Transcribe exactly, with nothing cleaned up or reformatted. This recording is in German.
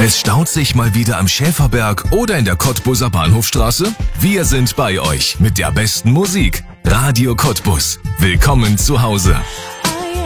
Es staut sich mal wieder am Schäferberg oder in der Cottbuser Bahnhofstraße? Wir sind bei euch mit der besten Musik. Radio Cottbus. Willkommen zu Hause.